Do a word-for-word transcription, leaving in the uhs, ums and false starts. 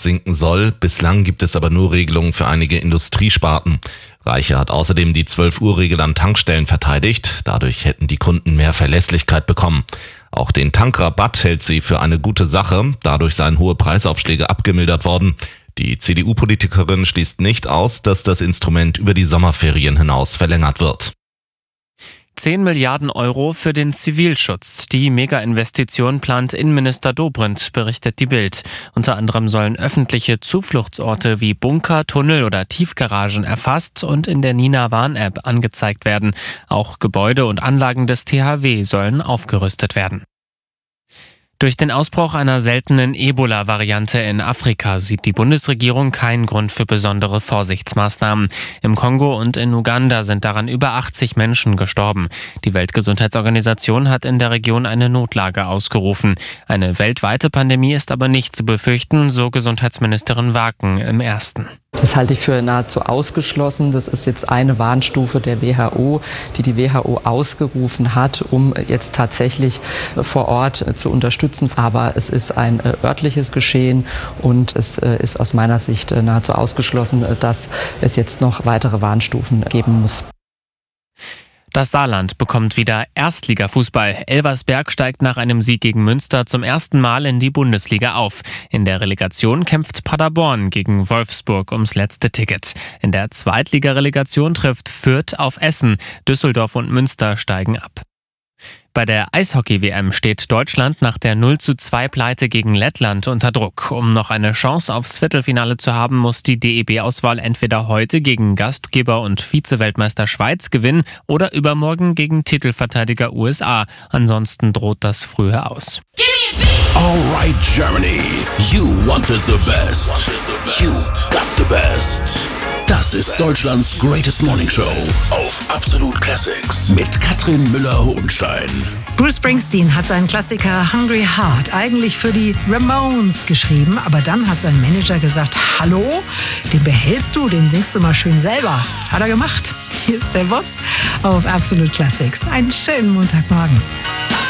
sinken soll. Bislang gibt es aber nur Regelungen für einige Industriesparten. Reiche hat außerdem die zwölf-Uhr-Regel an Tankstellen verteidigt. Dadurch hätten die Kunden mehr Verlässlichkeit bekommen. Auch den Tankrabatt hält sie für eine gute Sache. Dadurch seien hohe Preisaufschläge abgemildert worden. Die C D U-Politikerin schließt nicht aus, dass das Instrument über die Sommerferien hinaus verlängert wird. zehn Milliarden Euro für den Zivilschutz. Die Mega-Investition plant Innenminister Dobrindt, berichtet die Bild. Unter anderem sollen öffentliche Zufluchtsorte wie Bunker, Tunnel oder Tiefgaragen erfasst und in der Nina Warn-App angezeigt werden. Auch Gebäude und Anlagen des T H W sollen aufgerüstet werden. Durch den Ausbruch einer seltenen Ebola-Variante in Afrika sieht die Bundesregierung keinen Grund für besondere Vorsichtsmaßnahmen. Im Kongo und in Uganda sind daran über achtzig Menschen gestorben. Die Weltgesundheitsorganisation hat in der Region eine Notlage ausgerufen. Eine weltweite Pandemie ist aber nicht zu befürchten, so Gesundheitsministerin Waken im Ersten. Das halte ich für nahezu ausgeschlossen. Das ist jetzt eine Warnstufe der W H O, die die W H O ausgerufen hat, um jetzt tatsächlich vor Ort zu unterstützen. Aber es ist ein örtliches Geschehen und es ist aus meiner Sicht nahezu ausgeschlossen, dass es jetzt noch weitere Warnstufen geben muss. Das Saarland bekommt wieder Erstligafußball. Elversberg steigt nach einem Sieg gegen Münster zum ersten Mal in die Bundesliga auf. In der Relegation kämpft Paderborn gegen Wolfsburg ums letzte Ticket. In der Zweitligarelegation trifft Fürth auf Essen. Düsseldorf und Münster steigen ab. Bei der Eishockey-W M steht Deutschland nach der null zu zwei Pleite gegen Lettland unter Druck. Um noch eine Chance aufs Viertelfinale zu haben, muss die D E B-Auswahl entweder heute gegen Gastgeber und Vize-Weltmeister Schweiz gewinnen oder übermorgen gegen Titelverteidiger U S A. Ansonsten droht das früher aus. Alright Germany, you wanted the best. You got the best. Das ist Deutschlands Greatest Morning Show auf Absolut Classics mit Katrin Müller-Hohenstein. Bruce Springsteen hat seinen Klassiker Hungry Heart eigentlich für die Ramones geschrieben, aber dann hat sein Manager gesagt, hallo, den behältst du, den singst du mal schön selber. Hat er gemacht. Hier ist der Boss auf Absolut Classics. Einen schönen Montagmorgen.